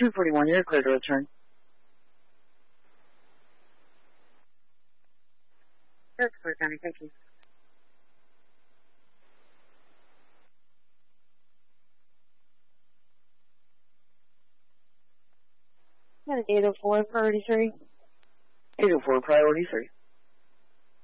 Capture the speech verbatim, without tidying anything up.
two forty-one, you're clear to return. That's clear, County. Thank you. eight oh four, priority three. eight oh four, priority three.